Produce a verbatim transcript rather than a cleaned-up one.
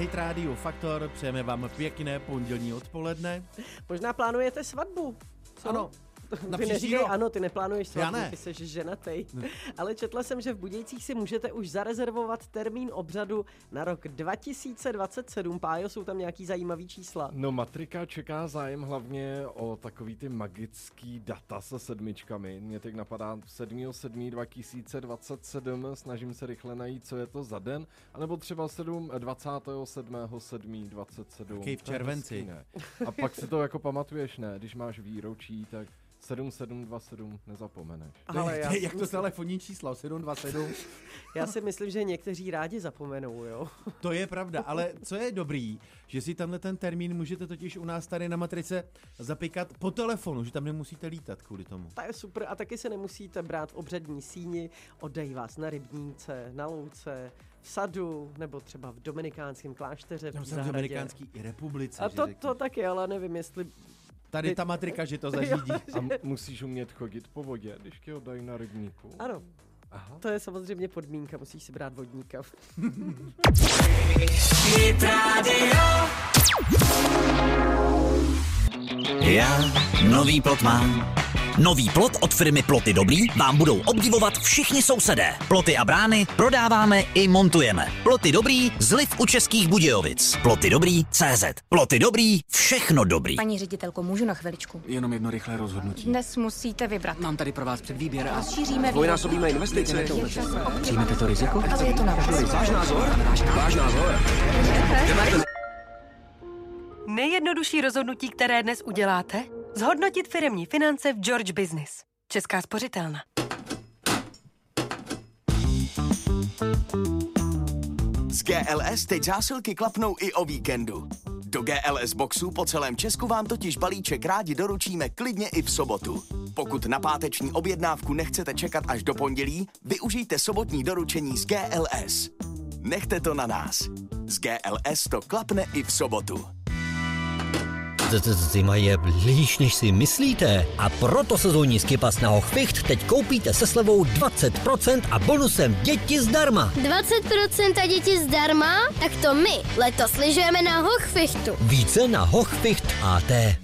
Hit Radio Faktor, přejeme vám pěkné pondělní odpoledne. Možná plánujete svatbu? Co? Ano. Na ty neříkej rok. ano, ty neplánuješ svatbu, ne. ty jsi ženatej. Ale četla jsem, že v Budějcích si můžete už zarezervovat termín obřadu na rok dva tisíce dvacet sedm. Pájo, jsou tam nějaký zajímavý čísla? No, matrika čeká zájem hlavně o takový ty magický data se sedmičkami. Mě teď napadá sedmého sedmého dva tisíce dvacet sedm, snažím se rychle najít, co je to za den, anebo třeba dvacátého sedmého sedmého dvacet sedm. Taky v červenci. Ne. A pak si to jako pamatuješ, ne? Když máš výročí, tak sedm sedm dva sedm nezapomeneš. Ale já to je, jak to telefonní číslo, sedm dva sedm. Já si myslím, že někteří rádi zapomenou, jo. To je pravda, ale co je dobrý, že si tenhle ten termín můžete totiž u nás tady na Matrice zapikat po telefonu, že tam nemusíte lítat kvůli tomu. To je super a taky se nemusíte brát v obřadní síni, oddají vás na rybníce, na louce, v sadu, nebo třeba v dominikánském klášteře v Tam jsem v zahradě. Dominikánský republice. A že to, řeknu. to taky, ale nevím, jestli... Tady ta matrika, že to zařídí. A m- musíš umět chodit po vodě, když tě oddají na rybníku. Ano, Aha. to je samozřejmě podmínka, musíš si brát vodníka. Hit Radio. Já nový plot mám. Nový plot od firmy Ploty Dobrý vám budou obdivovat všichni sousedé. Ploty a brány prodáváme i montujeme. Ploty Dobrý, zliv u Českých Budějovic. Ploty Dobrý tečka cé zet. Ploty Dobrý, všechno dobrý. Paní ředitelko, můžu na chviličku? Jenom jedno rychlé rozhodnutí. Dnes musíte vybrat. Mám tady pro vás předvýběr a Rozšíříme dvojnásobíme investice. Přijmete to riziko? Ale je to na vás. Váš názor? Váš názor? Nejjednodušší rozhodnutí, které dnes uděláte? Zhodnotit firemní finance v George Business. Česká spořitelna. Z G L S teď zásilky klapnou i o víkendu. Do G L S boxů po celém Česku vám totiž balíček rádi doručíme klidně i v sobotu. Pokud na páteční objednávku nechcete čekat až do pondělí, využijte sobotní doručení z G L S. Nechte to na nás. Z G L S to klapne i v sobotu. Zima je blíž, než si myslíte. A proto sezónní skipas na Hochficht teď koupíte se slevou dvacet procent a bonusem děti zdarma. dvacet procent a děti zdarma? Tak to my letos lyžujeme na Hochfichtu. Více na hochficht tečka cé zet.